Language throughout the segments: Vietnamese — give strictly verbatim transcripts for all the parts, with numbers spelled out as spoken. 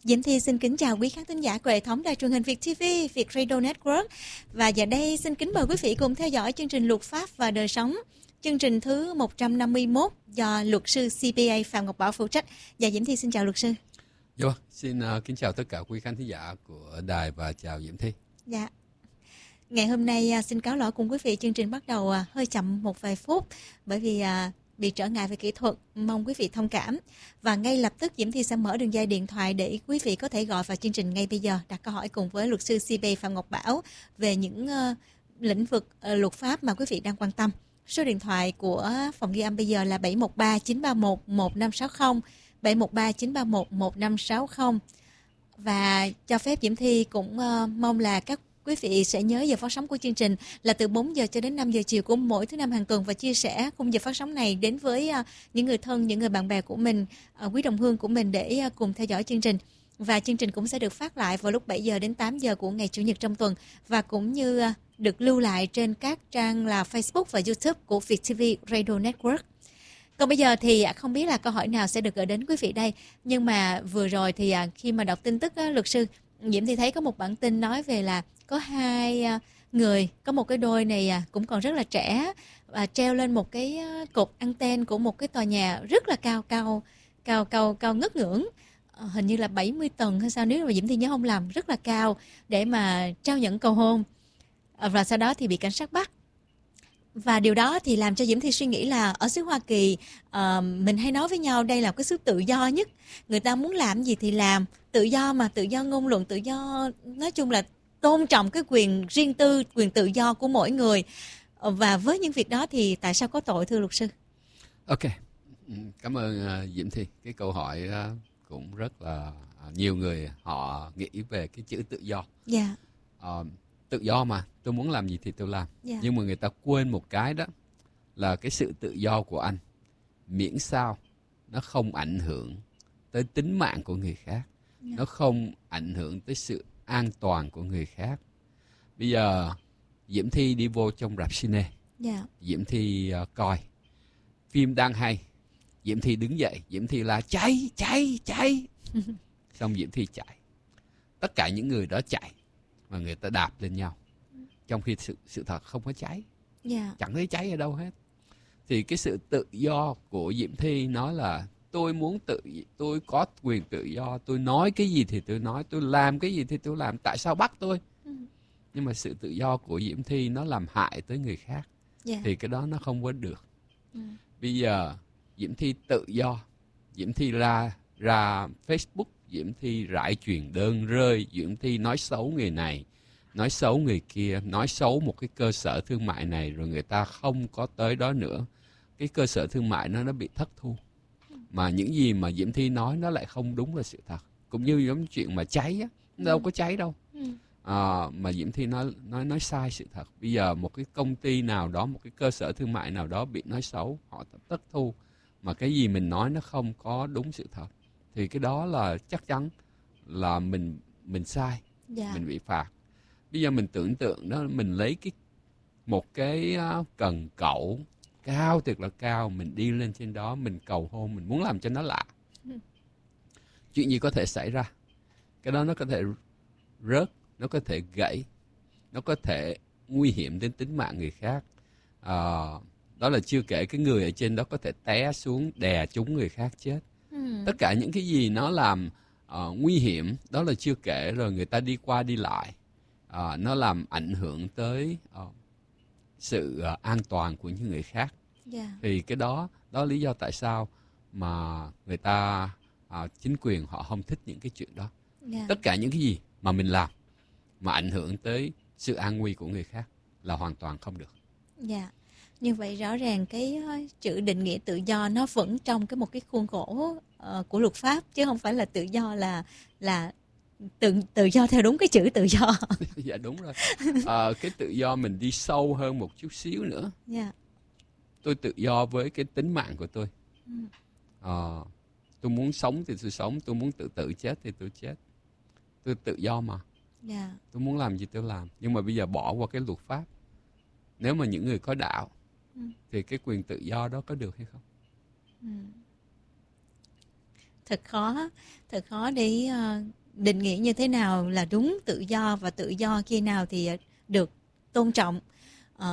Diễm Thi xin kính chào quý khán thính giả của hệ thống đài truyền hình Việt ti vi, Việt Radio Network. Và giờ đây xin kính mời quý vị cùng theo dõi chương trình Luật pháp và đời sống, chương trình thứ một trăm năm mươi mốt do luật sư xê pê a Phạm Ngọc Bảo phụ trách. Và Diễm Thi xin chào luật sư. Dạ vâng, xin uh, kính chào tất cả quý khán thính giả của đài và chào Diễm Thi. Dạ. Ngày hôm nay uh, xin cáo lỗi cùng quý vị, chương trình bắt đầu uh, hơi chậm một vài phút bởi vì uh, bị trở ngại về kỹ thuật, mong quý vị thông cảm. Và ngay lập tức Diễm Thi sẽ mở đường dây điện thoại để quý vị có thể gọi vào chương trình ngay bây giờ, đặt câu hỏi cùng với luật sư xê pê a Phạm Ngọc Bảo về những uh, lĩnh vực uh, luật pháp mà quý vị đang quan tâm. Số điện thoại của phòng ghi âm bây giờ là bảy một ba chín ba một một năm sáu không, bảy một ba chín ba một một năm sáu không. Và cho phép Diễm Thi cũng uh, mong là các quý vị sẽ nhớ giờ phát sóng của chương trình là từ bốn giờ cho đến năm giờ chiều của mỗi thứ năm hàng tuần, và chia sẻ khung giờ phát sóng này đến với uh, những người thân, những người bạn bè của mình, uh, quý đồng hương của mình để uh, cùng theo dõi chương trình. Và chương trình cũng sẽ được phát lại vào lúc bảy giờ đến tám giờ của ngày Chủ nhật trong tuần, và cũng như uh, được lưu lại trên các trang là Facebook và YouTube của Việt ti vi Radio Network. Còn bây giờ thì không biết là câu hỏi nào sẽ được gửi đến quý vị đây, nhưng mà vừa rồi thì khi mà đọc tin tức á, luật sư Diễm thì thấy có một bản tin nói về là có hai người, có một cái đôi này cũng còn rất là trẻ, và treo lên một cái cột anten của một cái tòa nhà rất là cao cao cao cao cao ngất ngưỡng, hình như là bảy mươi tầng hay sao, nếu mà Diễm thì nhớ không lầm, rất là cao, để mà trao nhận cầu hôn. Và sau đó thì bị cảnh sát bắt. Và điều đó thì làm cho Diễm Thi suy nghĩ là ở xứ Hoa Kỳ, uh, mình hay nói với nhau đây là cái xứ tự do nhất. Người ta muốn làm gì thì làm, tự do mà, tự do ngôn luận, tự do, nói chung là tôn trọng cái quyền riêng tư, quyền tự do của mỗi người. Và với những việc đó thì tại sao có tội, thưa luật sư? Ok, cảm ơn uh, Diễm Thi. Cái câu hỏi uh, cũng rất là uh, nhiều người họ nghĩ về cái chữ tự do. Dạ. Yeah. Uh, tự do mà, tôi muốn làm gì thì tôi làm. Yeah. Nhưng mà người ta quên một cái, đó là cái sự tự do của anh, miễn sao nó không ảnh hưởng tới tính mạng của người khác. Yeah. Nó không ảnh hưởng tới sự an toàn của người khác. Bây giờ Diễm Thi đi vô trong rạp cine. Yeah. Diễm Thi uh, coi phim đang hay, Diễm Thi đứng dậy, Diễm Thi là cháy, cháy, cháy. Xong Diễm Thi chạy. Tất cả những người đó chạy mà người ta đạp lên nhau, trong khi sự, sự thật không có cháy. Yeah. Chẳng thấy cháy ở đâu hết. Thì cái sự tự do của Diễm Thi nói là tôi muốn tự, tôi có quyền tự do, tôi nói cái gì thì tôi nói, tôi làm cái gì thì tôi làm, tại sao bắt tôi? Ừ. Nhưng mà sự tự do của Diễm Thi nó làm hại tới người khác. Yeah. Thì cái đó nó không có được. Ừ. Bây giờ Diễm Thi tự do, Diễm Thi ra ra Facebook, Diễm Thi rải truyền đơn rơi, Diễm Thi nói xấu người này, nói xấu người kia, nói xấu một cái cơ sở thương mại này, rồi người ta không có tới đó nữa. Cái cơ sở thương mại nó nó bị thất thu. Mà những gì mà Diễm Thi nói nó lại không đúng là sự thật. Cũng như giống chuyện mà cháy á, nó đâu có cháy đâu. À, mà Diễm Thi nói, nói, nói sai sự thật. Bây giờ một cái công ty nào đó, một cái cơ sở thương mại nào đó bị nói xấu, họ thất thu. Mà cái gì mình nói nó không có đúng sự thật, thì cái đó là chắc chắn là mình mình sai. Yeah. Mình bị phạt. Bây giờ mình tưởng tượng đó, mình lấy cái một cái cần cẩu cao thiệt là cao, mình đi lên trên đó, mình cầu hôn, mình muốn làm cho nó lạ. Ừ. Chuyện gì có thể xảy ra? Cái đó nó có thể rớt, nó có thể gãy, nó có thể nguy hiểm đến tính mạng người khác. À, đó là chưa kể cái người ở trên đó có thể té xuống đè trúng người khác chết. Ừ. Tất cả những cái gì nó làm uh, nguy hiểm, đó là chưa kể, rồi người ta đi qua đi lại, uh, nó làm ảnh hưởng tới uh, sự uh, an toàn của những người khác. Yeah. Thì cái đó, đó là lý do tại sao mà người ta, uh, chính quyền họ không thích những cái chuyện đó. Yeah. Tất cả những cái gì mà mình làm mà ảnh hưởng tới sự an nguy của người khác là hoàn toàn không được. Dạ. Yeah. Như vậy rõ ràng cái chữ định nghĩa tự do nó vẫn trong cái một cái khuôn khổ uh, của luật pháp, chứ không phải là tự do là là tự tự do theo đúng cái chữ tự do. Dạ đúng rồi. À, cái tự do mình đi sâu hơn một chút xíu nữa. Dạ. Yeah. Tôi tự do với cái tính mạng của tôi. Ừ. À, tôi muốn sống thì tôi sống, tôi muốn tự tử chết thì tôi chết. Tôi tự do mà. Yeah. Tôi muốn làm gì tôi làm. Nhưng mà bây giờ bỏ qua cái luật pháp, nếu mà những người có đạo, ừ, thì cái quyền tự do đó có được hay không? Ừ. Thật khó, thật khó để uh, định nghĩa như thế nào là đúng tự do, và tự do khi nào thì được tôn trọng uh,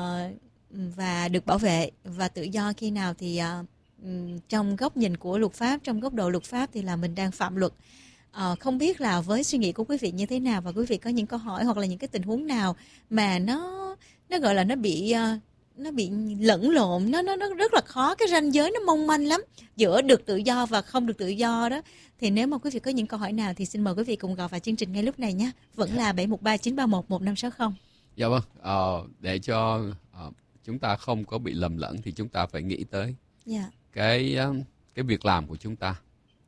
và được bảo vệ, và tự do khi nào thì uh, trong góc nhìn của luật pháp, trong góc độ luật pháp thì là mình đang phạm luật. À, không biết là với suy nghĩ của quý vị như thế nào, và quý vị có những câu hỏi hoặc là những cái tình huống nào mà nó nó gọi là nó bị uh, nó bị lẫn lộn, nó nó nó rất là khó, cái ranh giới nó mong manh lắm giữa được tự do và không được tự do đó. Thì nếu mà quý vị có những câu hỏi nào thì xin mời quý vị cùng gọi vào chương trình ngay lúc này nhé. Vẫn là bảy một ba chín ba một một năm sáu không. Dạ vâng, ờ, để cho uh, chúng ta không có bị lầm lẫn thì chúng ta phải nghĩ tới yeah. cái uh, cái việc làm của chúng ta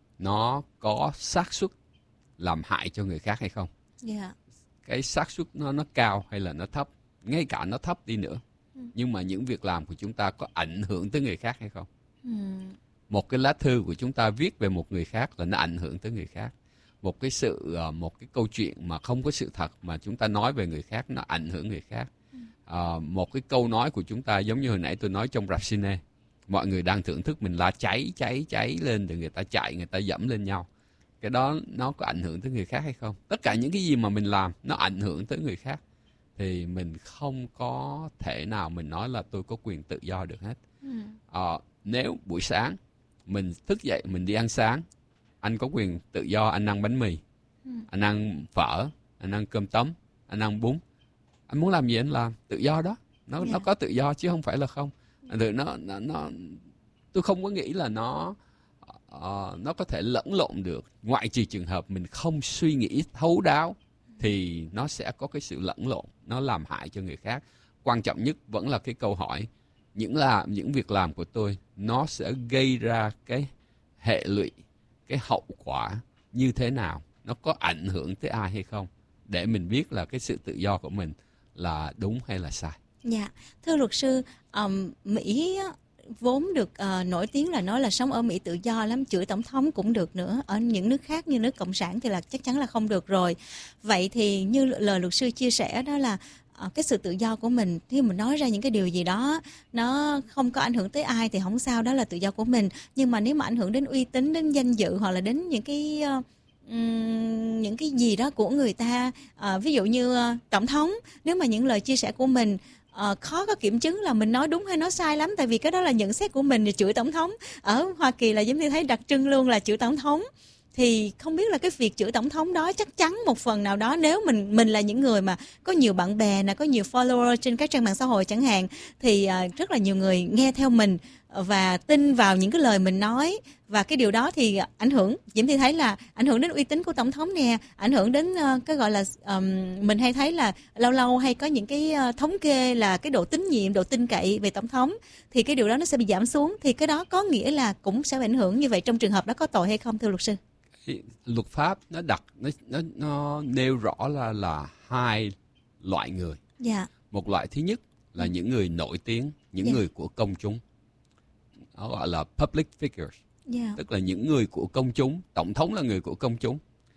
nó có xác suất làm hại cho người khác hay không. Yeah. Cái xác suất nó nó cao hay là nó thấp, ngay cả nó thấp đi nữa, ừ. nhưng mà những việc làm của chúng ta có ảnh hưởng tới người khác hay không. ừ. Một cái lá thư của chúng ta viết về một người khác là nó ảnh hưởng tới người khác. Một cái sự một cái câu chuyện mà không có sự thật mà chúng ta nói về người khác nó ảnh hưởng người khác. ừ. à, một cái câu nói của chúng ta giống như hồi nãy tôi nói trong rạp cine, mọi người đang thưởng thức mình la cháy cháy cháy lên để người ta chạy, người ta dẫm lên nhau, cái đó nó có ảnh hưởng tới người khác hay không. Tất cả những cái gì mà mình làm nó ảnh hưởng tới người khác thì mình không có thể nào mình nói là tôi có quyền tự do được hết. ừ. à, Nếu buổi sáng mình thức dậy mình đi ăn sáng, anh có quyền tự do anh ăn bánh mì, ừ. anh ăn phở, anh ăn cơm tấm, anh ăn bún, anh muốn làm gì anh làm, tự do đó. Nó yeah. nó có tự do chứ không phải là không. Rồi nó nó nó tôi không có nghĩ là nó uh, nó có thể lẫn lộn được, ngoại trừ trường hợp mình không suy nghĩ thấu đáo thì nó sẽ có cái sự lẫn lộn, nó làm hại cho người khác. Quan trọng nhất vẫn là cái câu hỏi, những là những việc làm của tôi nó sẽ gây ra cái hệ lụy, cái hậu quả như thế nào, nó có ảnh hưởng tới ai hay không, để mình biết là cái sự tự do của mình là đúng hay là sai. Dạ, thưa luật sư, um, Mỹ vốn được uh, nổi tiếng là nói là sống ở Mỹ tự do lắm, chửi tổng thống cũng được nữa. Ở những nước khác như nước cộng sản thì là chắc chắn là không được rồi. Vậy thì như lời luật sư chia sẻ đó là uh, cái sự tự do của mình, khi mình nói ra những cái điều gì đó nó không có ảnh hưởng tới ai thì không sao, đó là tự do của mình. Nhưng mà nếu mà ảnh hưởng đến uy tín, đến danh dự hoặc là đến những cái uh, um, những cái gì đó của người ta, uh, ví dụ như uh, tổng thống, nếu mà những lời chia sẻ của mình Ờ, khó có kiểm chứng là mình nói đúng hay nói sai lắm, tại vì cái đó là nhận xét của mình để chửi tổng thống. Ở Hoa Kỳ là giống như thấy đặc trưng luôn là chửi tổng thống. Thì không biết là cái việc chửi tổng thống đó chắc chắn một phần nào đó, nếu mình mình là những người mà có nhiều bạn bè nè, có nhiều follower trên các trang mạng xã hội chẳng hạn, thì uh, rất là nhiều người nghe theo mình và tin vào những cái lời mình nói, và cái điều đó thì ảnh hưởng, Diễm Thi thấy là ảnh hưởng đến uy tín của tổng thống nè, ảnh hưởng đến uh, cái gọi là um, mình hay thấy là lâu lâu hay có những cái uh, thống kê là cái độ tín nhiệm, độ tin cậy về tổng thống, thì cái điều đó nó sẽ bị giảm xuống, thì cái đó có nghĩa là cũng sẽ bị ảnh hưởng. Như vậy trong trường hợp đó có tội hay không thưa luật sư? Luật pháp nó đặt nó nó, nó nêu rõ là là hai loại người. Yeah. Một loại thứ nhất là những người nổi tiếng, những yeah. người của công chúng, nó gọi là public figures, yeah. tức là những người của công chúng. Tổng thống là người của công chúng,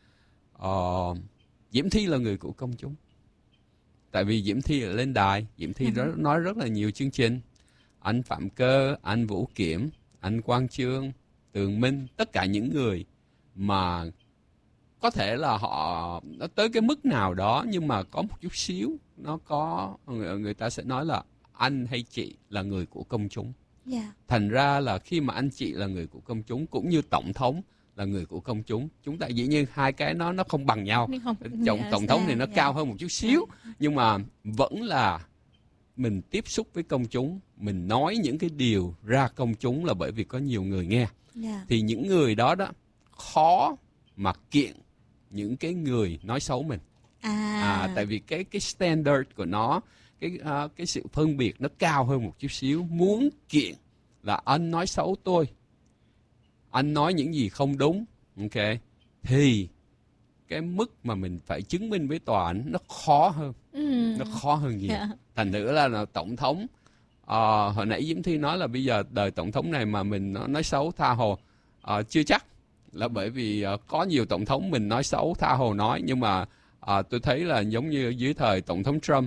uh, Diễm Thi là người của công chúng, tại vì Diễm Thi lên đài, Diễm Thi uh-huh. rất, nói rất là nhiều chương trình. Anh Phạm Cơ, anh Vũ Kiểm, anh Quang Chương, Tường Minh, tất cả những người mà có thể là họ nó tới cái mức nào đó, nhưng mà có một chút xíu nó có người, người ta sẽ nói là anh hay chị là người của công chúng. Yeah. Thành ra là khi mà anh chị là người của công chúng cũng như tổng thống là người của công chúng, chúng ta dĩ nhiên hai cái nó nó không bằng nhau. Không, Tổng, tổng thống thì nó yeah. cao hơn một chút xíu, yeah. nhưng mà vẫn là mình tiếp xúc với công chúng, mình nói những cái điều ra công chúng là bởi vì có nhiều người nghe. Yeah. Thì những người đó đó khó mà kiện những cái người nói xấu mình. À, à tại vì cái cái standard của nó, cái uh, cái sự phân biệt nó cao hơn một chút xíu. Muốn kiện là anh nói xấu tôi, anh nói những gì không đúng, ok, thì cái mức mà mình phải chứng minh với tòa án nó khó hơn, ừ. nó khó hơn nhiều. Yeah. Thành thử là, là tổng thống, uh, hồi nãy Diễm Thi nói là bây giờ đời tổng thống này mà mình nói xấu tha hồ, uh, chưa chắc, là bởi vì uh, có nhiều tổng thống mình nói xấu tha hồ nói, nhưng mà uh, tôi thấy là giống như dưới thời tổng thống Trump,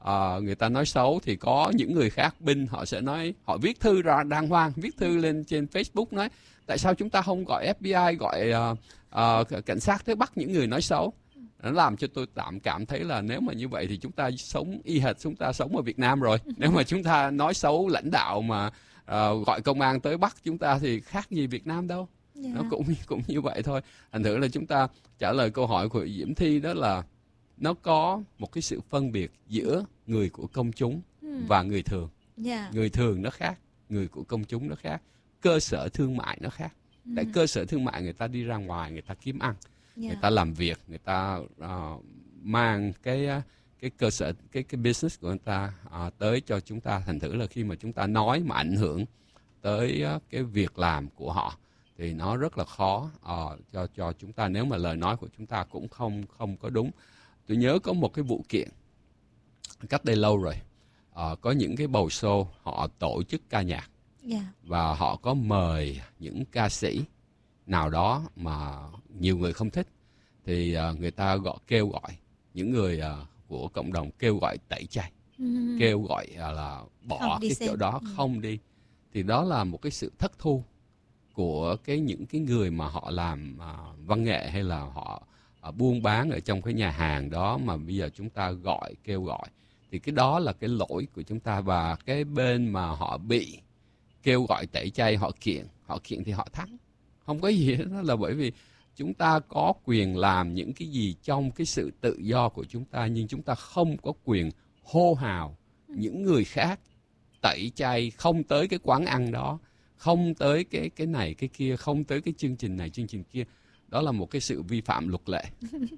uh, người ta nói xấu thì có những người khác binh, họ sẽ nói, họ viết thư ra đàng hoàng, viết thư lên trên Facebook nói tại sao chúng ta không gọi ép bê i, gọi uh, uh, cảnh sát tới bắt những người nói xấu. Nó làm cho tôi tạm cảm thấy là nếu mà như vậy thì chúng ta sống y hệt chúng ta sống ở Việt Nam rồi. Nếu mà chúng ta nói xấu lãnh đạo mà uh, gọi công an tới bắt chúng ta thì khác gì Việt Nam đâu. Yeah. Nó cũng cũng như vậy thôi. Thành thử là chúng ta trả lời câu hỏi của Diễm Thi đó là nó có một cái sự phân biệt giữa người của công chúng hmm. và người thường. Yeah. Người thường nó khác, người của công chúng nó khác, cơ sở thương mại nó khác. Hmm. Tại cơ sở thương mại người ta đi ra ngoài, người ta kiếm ăn. Yeah. Người ta làm việc, người ta uh, mang cái cái cơ sở, cái cái business của người ta uh, tới cho chúng ta. Thành thử là khi mà chúng ta nói mà ảnh hưởng tới uh, cái việc làm của họ thì nó rất là khó uh, cho cho chúng ta, nếu mà lời nói của chúng ta cũng không không có đúng. Tôi nhớ có một cái vụ kiện cách đây lâu rồi, uh, có những cái bầu show họ tổ chức ca nhạc. Yeah. Và họ có mời những ca sĩ nào đó mà nhiều người không thích, thì uh, người ta gọi kêu gọi những người uh, của cộng đồng kêu gọi tẩy chay, mm-hmm. kêu gọi uh, là bỏ cái xem. chỗ đó, mm. không đi. Thì đó là một cái sự thất thu của cái những cái người mà họ làm uh, văn nghệ hay là họ uh, buôn bán ở trong cái nhà hàng đó, mà bây giờ chúng ta gọi kêu gọi thì cái đó là cái lỗi của chúng ta. Và cái bên mà họ bị kêu gọi tẩy chay họ kiện, họ kiện thì họ thắng, không có gì hết. Đó là bởi vì chúng ta có quyền làm những cái gì trong cái sự tự do của chúng ta, nhưng chúng ta không có quyền hô hào những người khác tẩy chay, không tới cái quán ăn đó, không tới cái cái này cái kia, không tới cái chương trình này chương trình kia. Đó là một cái sự vi phạm luật lệ,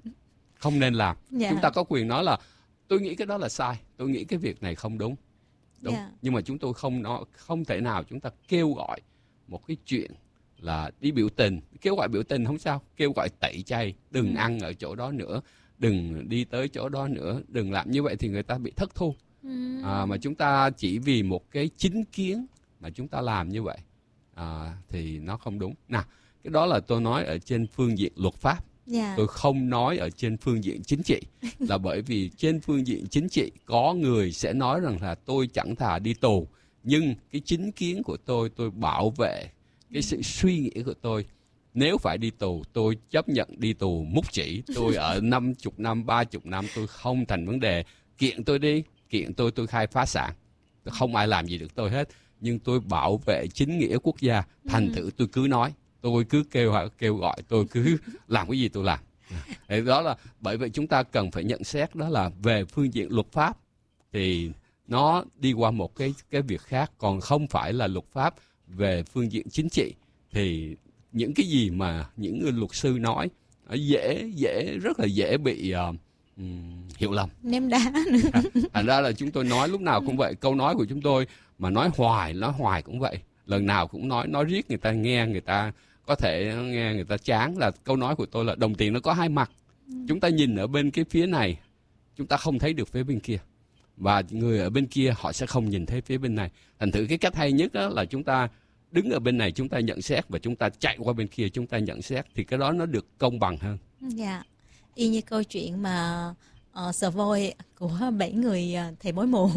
không nên làm. Yeah. Chúng ta có quyền nói là tôi nghĩ cái đó là sai, tôi nghĩ cái việc này không đúng, đúng. Yeah. Nhưng mà chúng tôi không nó không thể nào chúng ta kêu gọi một cái chuyện là đi biểu tình. Kêu gọi biểu tình không sao, kêu gọi tẩy chay, đừng ừ. ăn ở chỗ đó nữa, đừng đi tới chỗ đó nữa, đừng làm như vậy thì người ta bị thất thu. Ừ. À, mà chúng ta chỉ vì một cái chính kiến mà chúng ta làm như vậy à, thì nó không đúng. Nào, cái đó là tôi nói ở trên phương diện luật pháp. Yeah. Tôi không nói ở trên phương diện chính trị. Là bởi vì trên phương diện chính trị có người sẽ nói rằng là tôi chẳng thà đi tù, nhưng cái chính kiến của tôi, tôi bảo vệ cái sự suy nghĩ của tôi. Nếu phải đi tù, tôi chấp nhận đi tù múc chỉ. Tôi ở năm mươi năm, ba mươi năm, tôi không thành vấn đề. Kiện tôi đi, kiện tôi, tôi khai phá sản. Không ai làm gì được tôi hết. Nhưng tôi bảo vệ chính nghĩa quốc gia. Thành thử tôi cứ nói, tôi cứ kêu kêu gọi, tôi cứ làm cái gì tôi làm. Thế đó là bởi vậy chúng ta cần phải nhận xét đó là về phương diện luật pháp thì nó đi qua một cái cái việc khác, còn không phải là luật pháp về phương diện chính trị. Thì những cái gì mà những người luật sư nói nó dễ dễ rất là dễ bị uh, um, hiểu lầm, ném đá nữa. À, thành ra là chúng tôi nói lúc nào cũng vậy. Câu nói của chúng tôi mà nói hoài nói hoài cũng vậy, lần nào cũng nói nói riết người ta nghe, người ta có thể nghe người ta chán. Là câu nói của tôi là đồng tiền nó có hai mặt. Ừ. Chúng ta nhìn ở bên cái phía này, chúng ta không thấy được phía bên kia, và người ở bên kia họ sẽ không nhìn thấy phía bên này. Thành thử cái cách hay nhất đó là chúng ta đứng ở bên này chúng ta nhận xét, và chúng ta chạy qua bên kia chúng ta nhận xét, thì cái đó nó được công bằng hơn. Dạ, y như câu chuyện mà uh, sờ voi của bảy người uh, thầy bói mù.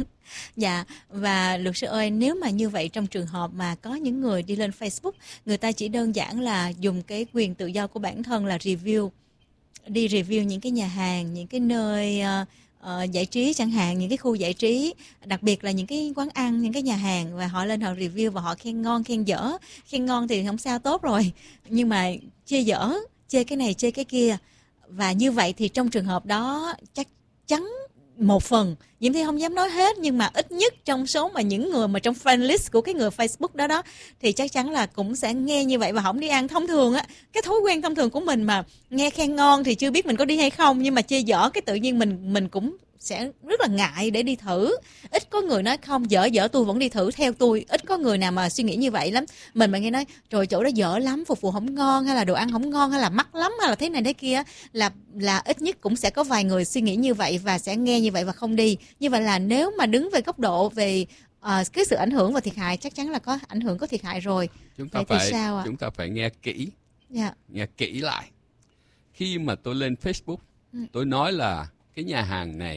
Dạ, và luật sư ơi, nếu mà như vậy trong trường hợp mà có những người đi lên Facebook, người ta chỉ đơn giản là dùng cái quyền tự do của bản thân là review, đi review những cái nhà hàng, những cái nơi uh, uh, giải trí chẳng hạn, những cái khu giải trí, đặc biệt là những cái quán ăn, những cái nhà hàng, và họ lên họ review và họ khen ngon khen dở. Khen ngon thì không sao, tốt rồi, nhưng mà chê dở, chê cái này chê cái kia. Và như vậy thì trong trường hợp đó chắc chắn một phần, Diễm Thi không dám nói hết, nhưng mà ít nhất trong số mà những người mà trong friend list của cái người Facebook đó đó thì chắc chắn là cũng sẽ nghe như vậy và không đi ăn. Thông thường á, cái thói quen thông thường của mình mà nghe khen ngon thì chưa biết mình có đi hay không, nhưng mà chê dở cái tự nhiên mình mình cũng sẽ rất là ngại để đi thử. Ít có người nói không, dở dở tôi vẫn đi thử, theo tôi ít có người nào mà suy nghĩ như vậy lắm. Mình mà nghe nói trời chỗ đó dở lắm, phục vụ không ngon, hay là đồ ăn không ngon, hay là mắc lắm, hay là thế này thế kia, là là ít nhất cũng sẽ có vài người suy nghĩ như vậy và sẽ nghe như vậy và không đi. Như vậy là nếu mà đứng về góc độ về uh, cái sự ảnh hưởng và thiệt hại, chắc chắn là có ảnh hưởng, có thiệt hại rồi. Chúng ta vậy phải sao ạ? Chúng ta phải nghe kỹ. Yeah. Nghe kỹ lại. Khi mà tôi lên Facebook, ừ. tôi nói là cái nhà hàng này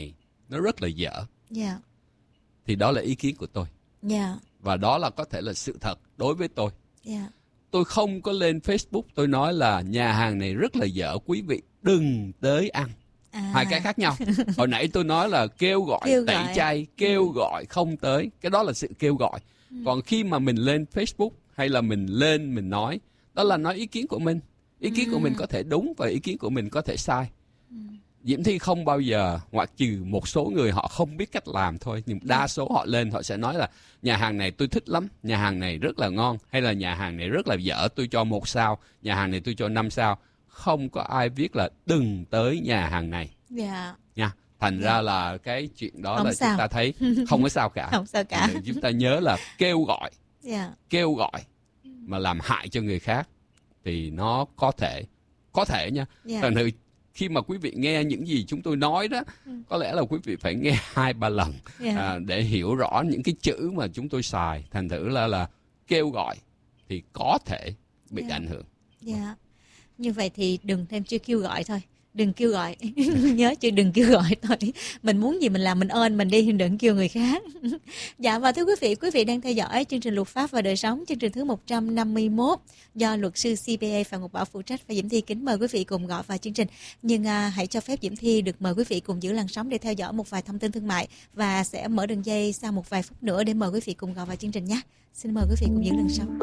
nó rất là dở. Yeah. Thì đó là ý kiến của tôi. Yeah. Và đó là có thể là sự thật đối với tôi. Yeah. Tôi không có lên Facebook tôi nói là nhà hàng này rất là dở, quý vị đừng tới ăn. À. Hai cái khác nhau. Hồi nãy tôi nói là kêu gọi kêu tẩy gọi. chay, kêu gọi không tới. Cái đó là sự kêu gọi. Ừ. Còn khi mà mình lên Facebook hay là mình lên mình nói, đó là nói ý kiến của mình. Ý kiến ừ. của mình có thể đúng và ý kiến của mình có thể sai. Ừ. Diễm Thi không bao giờ, ngoại trừ một số người họ không biết cách làm thôi, nhưng đa số họ lên họ sẽ nói là nhà hàng này tôi thích lắm, nhà hàng này rất là ngon, hay là nhà hàng này rất là dở, tôi cho một sao, nhà hàng này tôi cho năm sao. Không có ai viết là đừng tới nhà hàng này. Yeah. Nha. Thành yeah. ra là cái chuyện đó không là sao. chúng ta thấy không có sao cả. Không sao cả. Chúng ta nhớ là kêu gọi, yeah. kêu gọi mà làm hại cho người khác thì nó có thể, có thể nha. Yeah. Thành thử khi mà quý vị nghe những gì chúng tôi nói đó, ừ. có lẽ là quý vị phải nghe hai ba lần yeah. à, để hiểu rõ những cái chữ mà chúng tôi xài. Thành thử là là kêu gọi thì có thể bị yeah. ảnh hưởng. Yeah. Như vậy thì đừng thêm chữ kêu gọi thôi. Đừng kêu gọi. Nhớ chứ đừng kêu gọi thôi. Mình muốn gì mình làm, mình ơn mình đi, đừng kêu người khác. Dạ, và thưa quý vị, quý vị đang theo dõi chương trình Luật pháp và đời sống, chương trình thứ một trăm năm mươi mốt do luật sư xê pê a Phạm Ngọc Bảo phụ trách, và Diễm Thi kính mời quý vị cùng gọi vào chương trình. Nhưng à, hãy cho phép Diễm Thi được mời quý vị cùng giữ làn sóng để theo dõi một vài thông tin thương mại, và sẽ mở đường dây sau một vài phút nữa để mời quý vị cùng gọi vào chương trình nhé. Xin mời quý vị cùng giữ làn sóng.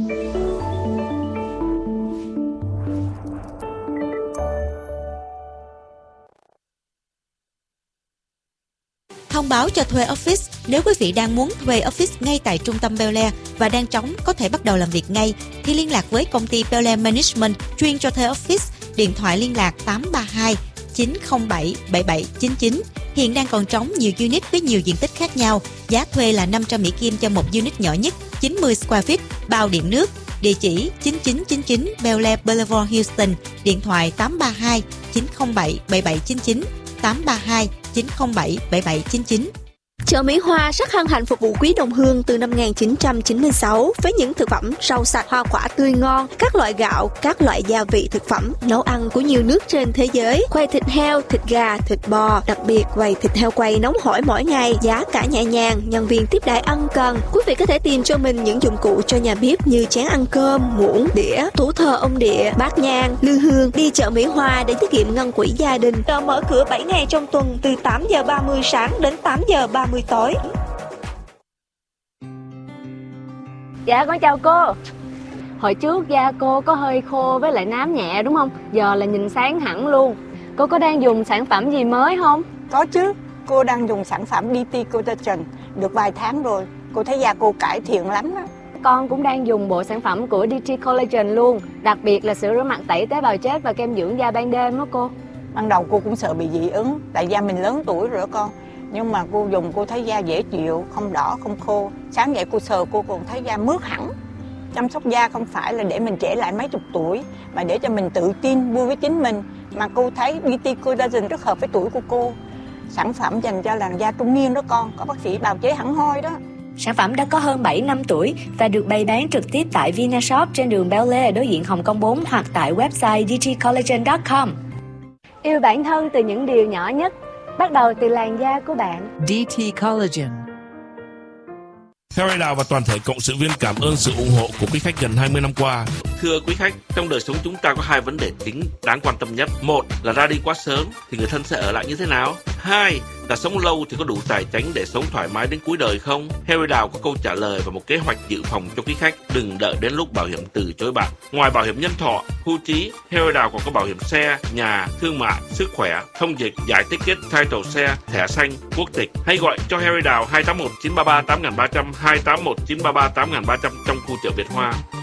Thông báo cho thuê office. Nếu quý vị đang muốn thuê office ngay tại trung tâm Bel Air và đang trống có thể bắt đầu làm việc ngay, thì liên lạc với công ty Bel Air Management chuyên cho thuê office. Điện thoại liên lạc tám ba hai chín không bảy bảy bảy chín chín. Hiện đang còn trống nhiều unit với nhiều diện tích khác nhau. Giá thuê là năm trăm Mỹ Kim cho một unit nhỏ nhất, chín mươi square feet, bao điện nước. Địa chỉ chín chín chín chín Bel Air Boulevard, Houston. Điện thoại tám ba hai chín không bảy bảy bảy chín chín, tám ba hai chín không bảy bảy bảy chín chín. Chợ Mỹ Hoa rất hân hạnh phục vụ quý đồng hương từ năm một nghìn chín trăm chín mươi sáu với những thực phẩm rau sạch, hoa quả tươi ngon, các loại gạo, các loại gia vị thực phẩm, nấu ăn của nhiều nước trên thế giới, quầy thịt heo, thịt gà, thịt bò, đặc biệt quầy thịt heo quay nóng hổi mỗi ngày, giá cả nhẹ nhàng, nhân viên tiếp đãi ân cần. Quý vị có thể tìm cho mình những dụng cụ cho nhà bếp như chén ăn cơm, muỗng, đĩa, tủ thờ ông địa, bát nhang, lư hương. Đi chợ Mỹ Hoa để tiết kiệm ngân quỹ gia đình. Chợ mở cửa bảy ngày trong tuần từ tám giờ ba mươi sáng đến tám giờ ba mươi tối. Dạ con chào cô. Hồi trước da cô có hơi khô với lại nám nhẹ đúng không? Giờ là nhìn sáng hẳn luôn. Cô có đang dùng sản phẩm gì mới không? Có chứ, cô đang dùng sản phẩm đê tê Collagen được vài tháng rồi. Cô thấy da cô cải thiện lắm đó. Con cũng đang dùng bộ sản phẩm của đê tê Collagen luôn. Đặc biệt là sữa rửa mặt tẩy tế bào chết và kem dưỡng da ban đêm đó cô. Ban đầu cô cũng sợ bị dị ứng, tại da mình lớn tuổi rồi đó con. Nhưng mà cô dùng cô thấy da dễ chịu, không đỏ, không khô. Sáng dậy cô sờ cô còn thấy da mướt hẳn. Chăm sóc da không phải là để mình trẻ lại mấy chục tuổi, mà để cho mình tự tin, vui với chính mình. Mà cô thấy đê tê Collagen rất hợp với tuổi của cô. Sản phẩm dành cho làn da trung niên đó con, có bác sĩ bào chế hẳn hoi đó. Sản phẩm đã có hơn bảy năm tuổi và được bày bán trực tiếp tại Vinashop trên đường Bel Air đối diện Hồng Kông bốn hoặc tại website d t collagen chấm com. Yêu bản thân từ những điều nhỏ nhất, bắt đầu từ làn da của bạn. đê tê Collagen. Harry Đào và toàn thể cộng sự viên cảm ơn sự ủng hộ của quý khách gần hai mươi năm qua. Thưa quý khách, trong đời sống chúng ta có hai vấn đề chính đáng quan tâm nhất. Một là ra đi quá sớm thì người thân sẽ ở lại như thế nào? Hai là sống lâu thì có đủ tài chính để sống thoải mái đến cuối đời không? Harry Đào có câu trả lời và một kế hoạch dự phòng cho quý khách. Đừng đợi đến lúc bảo hiểm từ chối bạn. Ngoài bảo hiểm nhân thọ, hưu trí, Harry Đào còn có bảo hiểm xe, nhà, thương mại, sức khỏe, thông dịch, giải ticket, title xe, thẻ xanh, quốc tịch. Hãy gọi cho Harry Đào hai tám một chín ba ba tám ba không không, hai tám một chín ba ba tám ba không không trong khu chợ Việt Hoa.